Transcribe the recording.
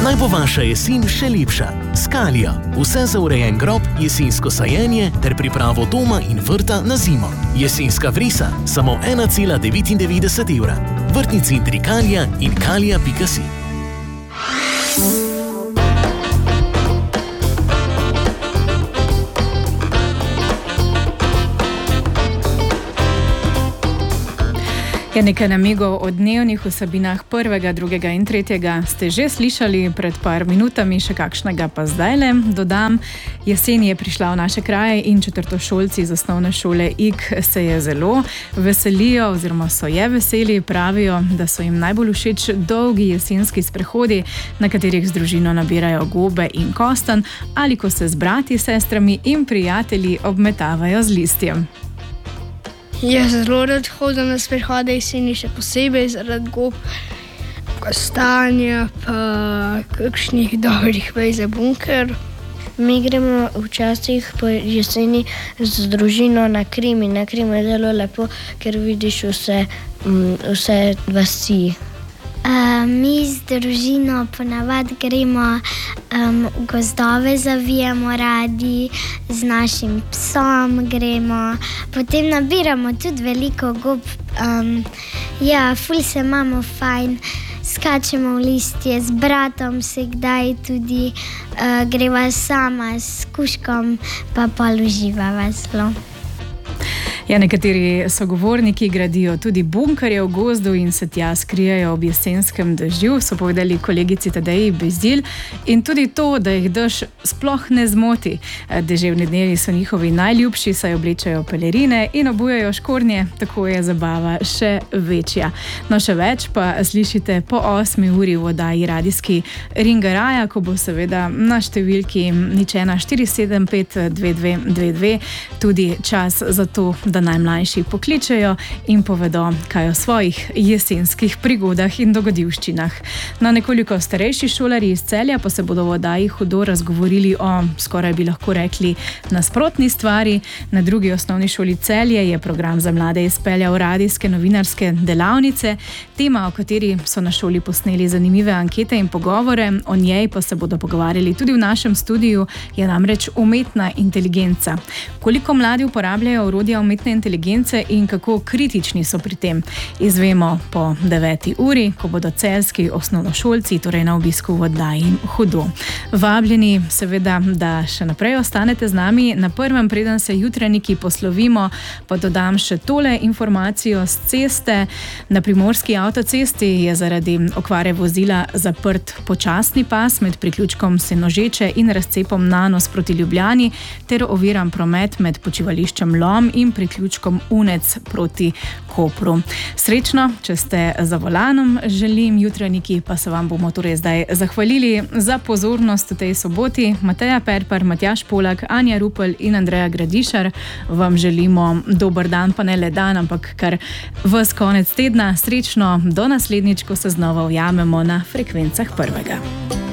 Naj bo vaša jesen še lepša. Skalija. Vse za urejen grob, jesensko sajenje ter pripravo doma in vrta na zimo. Jesenska vrisa. Samo 1,99 evra. Vrtni centri Kalija in kalija.si. Je nekaj namigov o dnevnih vsebinah 1., 2. in 3. ste že slišali pred par minutami, še kakšnega pa zdajle dodam. Jesen je prišla v naše kraje in četrtošolci iz osnovne šole Ig se je zelo veselijo oziroma so je veseli, pravijo, da so jim najbolj všeč dolgi jesenski sprehodi, na katerih z družino nabirajo gobe in kostanj ali ko se z brati, sestrami in prijatelji obmetavajo z listjem. Jaz zelo rad hodim na sprehode jeseni, še posebej zaradi gob, kostanja pa kakšnih dobrih vej za bunker. Mi gremo včasih po jeseni z družino na Krim in na Krim je zelo lepo, ker vidiš vse vasi. Mi z družino ponavadi gremo v gozdove, zavijamo radi, z našim psom gremo, potem nabiramo tudi veliko gob. Ful se imamo fajn, skačemo v listje, z bratom se kdaj tudi greva sama s kužkom, pa pol uživava zelo. Nekateri sogovorniki gradijo tudi bunkerje v gozdu in se tja skrijejo ob jesenskem dežju, so povedali kolegici Tadeji Bezdilj, in tudi to, da jih dež sploh ne zmoti. Deževni dnevi so njihovi najljubši, saj oblečajo pelerine in obujajo škornje, tako je zabava še večja. No, še več pa slišite po 8. uri v oddaji radijski Ringaraja, ko bo seveda na številki 01475 2222 tudi čas za to, da najmlajši pokličejo in povedo, kaj o svojih jesenskih prigodah in dogodivščinah. No, nekoliko starejši šolarji iz Celja pa se bodo v oddaji Hudo razgovorili o, skoraj bi lahko rekli, nasprotni stvari. Na 2. osnovni šoli Celje je program za mlade izpeljal radijske novinarske delavnice. Tema, o kateri so na šoli posneli zanimive ankete in pogovore, o njej pa se bodo pogovarjali tudi v našem studiu, je namreč umetna inteligenca. Koliko mladi uporabljajo orodja umetne inteligence in kako kritični so pri tem, izvemo po 9. uri, ko bodo celjski osnovnošolci torej na obisku v oddaji Hudo. Vabljeni seveda, da še naprej ostanete z nami. Na prvem, preden se jutranjiki poslovimo, pa dodam še tole informacijo z ceste. Na primorski avtocesti je zaradi okvare vozila zaprt počasni pas med priključkom Senožeče in razcepom Nanos proti Ljubljani ter oviran promet med počivališčem Lom in priključkom Unec proti Kopru. Srečno, če ste za volanom, želim, jutranjiki pa se vam bomo torej zdaj zahvalili za pozornost v tej soboti. Mateja Perpar, Matjaž Polak, Anja Rupel in Andreja Gradišar vam želimo dober dan, pa ne le dan, ampak kar ves konec tedna. Srečno, do naslednjič, ko se znova ujamemo na frekvencah prvega.